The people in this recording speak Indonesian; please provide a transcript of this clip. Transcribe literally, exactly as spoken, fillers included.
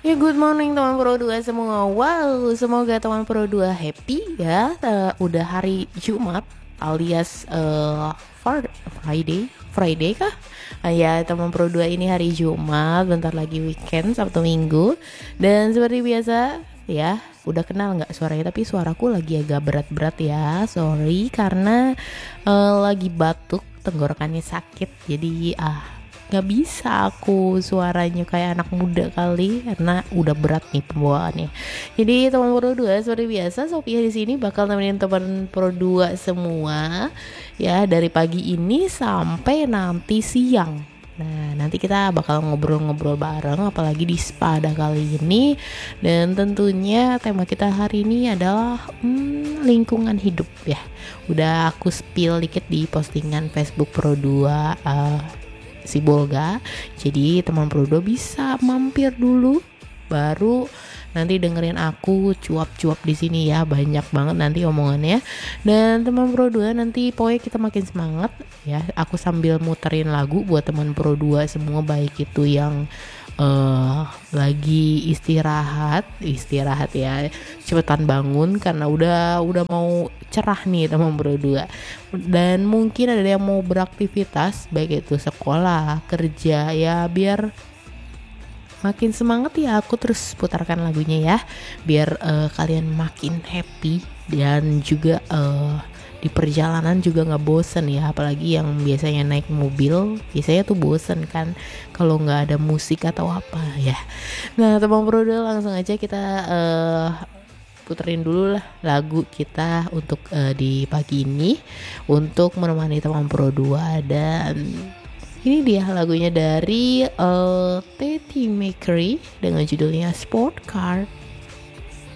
Ya, good morning teman Pro dua semua. Wow, semoga teman Pro dua happy ya. Eh, udah hari Jumat alias eh, Far- Friday. Friday kah? Ah, ya, teman Pro dua ini hari Jumat, bentar lagi weekend, Sabtu Minggu. Dan seperti biasa, ya, udah kenal nggak suaranya? Tapi suaraku lagi agak berat-berat ya. Sorry karena eh, lagi batuk, tenggorokannya sakit. Jadi ah nggak bisa aku suaranya kayak anak muda kali karena udah berat nih pembawaannya. Jadi teman Pro dua seperti biasa Sophia di sini bakal nemenin teman Pro dua semua ya dari pagi ini sampai nanti siang. Nah, nanti kita bakal ngobrol-ngobrol bareng apalagi di spada kali ini. Dan tentunya tema kita hari ini adalah hmm, lingkungan hidup ya. Udah aku spill dikit di postingan Facebook Pro dua uh, si Bolga. Jadi teman Pro dua bisa mampir dulu baru nanti dengerin aku cuap-cuap di sini ya, banyak banget nanti omongannya. Dan teman Pro dua nanti pokoknya kita makin semangat ya. Aku sambil muterin lagu buat teman Pro dua semua, baik itu yang uh, lagi istirahat istirahat ya, cepetan bangun karena udah udah mau cerah nih teman Pro dua. Dan mungkin ada yang mau beraktivitas baik itu sekolah, kerja ya, biar makin semangat ya aku terus putarkan lagunya ya, biar uh, kalian makin happy dan juga uh, di perjalanan juga nggak bosen ya, apalagi yang biasanya naik mobil biasanya tuh bosen kan kalau nggak ada musik atau apa ya. Nah teman Pro langsung aja kita uh, puterin dulu lah lagu kita untuk uh, di pagi ini untuk menemani teman Pro dua. Dan ini dia lagunya dari uh, Teddy Mercury dengan judulnya Sport Car.